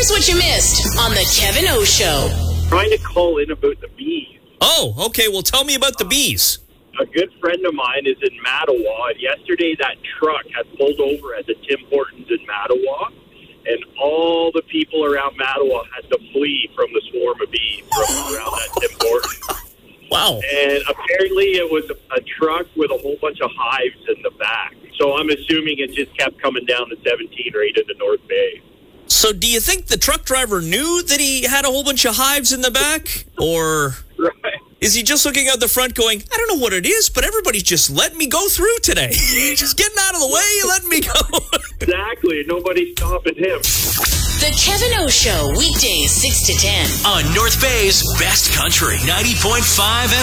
Here's what you missed on the Kevin O Show. Trying to call in about the bees. Oh, okay. Well, tell me about the bees. A good friend of mine is in Mattawa, and yesterday that truck had pulled over at the Tim Hortons in Mattawa, and all the people around Mattawa had to flee from the swarm of bees from around that Tim Hortons. Wow. And apparently it was a truck with a whole bunch of hives in the back. So I'm assuming it just kept coming down to 17 right into North Bay. So do you think the truck driver knew that he had a whole bunch of hives in the back? Or Right. is he just looking out the front going, I don't know what it is, but everybody's just letting me go through today. Just getting out of the way, letting me go. Exactly. Nobody's stopping him. The Kevin O Show, weekdays 6 to 10. On North Bay's Best Country, 90.5 FM.